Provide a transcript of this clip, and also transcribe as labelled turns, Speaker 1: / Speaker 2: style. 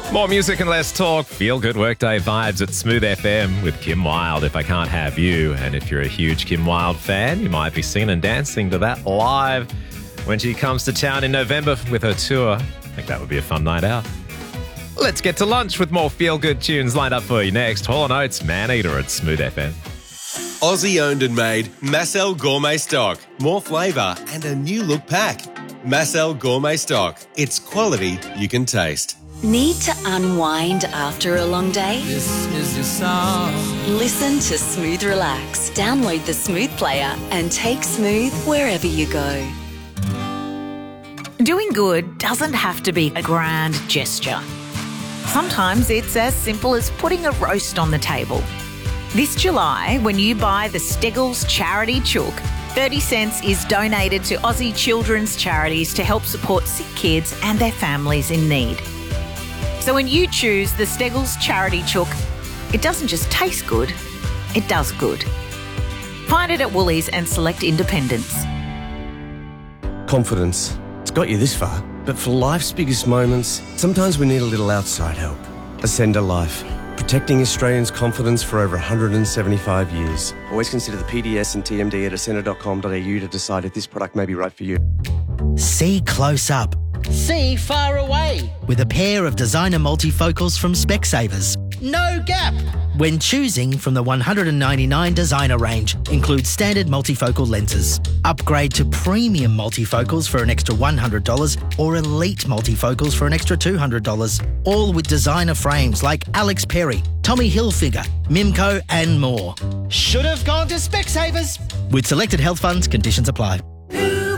Speaker 1: More music and less talk. Feel good workday vibes at Smooth FM with Kim Wilde, If I Can't Have You. And if you're a huge Kim Wilde fan, you might be seen and dancing to that live when she comes to town in November with her tour. I think that would be a fun night out. Let's get to lunch with more feel-good tunes lined up for you next. Hall & Oates, Man-Eater at Smooth FM.
Speaker 2: Aussie owned and made Massel Gourmet Stock. More flavour and a new look pack. Massel Gourmet Stock. It's quality you can taste.
Speaker 3: Need to unwind after a long day?
Speaker 4: This is your song.
Speaker 3: Listen to Smooth Relax. Download the Smooth player and take Smooth wherever you go.
Speaker 5: Doing good doesn't have to be a grand gesture. Sometimes it's as simple as putting a roast on the table. This July, when you buy the Steggles Charity Chook, 30 cents is donated to Aussie children's charities to help support sick kids and their families in need. So when you choose the Steggles Charity Chook, it doesn't just taste good, it does good. Find it at Woolies and select independents.
Speaker 6: Confidence. It's got you this far, but for life's biggest moments, sometimes we need a little outside help. Ascender Life. Protecting Australians' confidence for over 175 years. Always consider the PDS and TMD at ascender.com.au to decide if this product may be right for you.
Speaker 7: See close up.
Speaker 8: See far away.
Speaker 7: With a pair of designer multifocals from Specsavers.
Speaker 8: No gap.
Speaker 7: When choosing from the 199 designer range, includes standard multifocal lenses. Upgrade to premium multifocals for an extra $100 or elite multifocals for an extra $200. All with designer frames like Alex Perry, Tommy Hilfiger, Mimco and more.
Speaker 8: Should have gone to Specsavers.
Speaker 7: With selected health funds, conditions apply.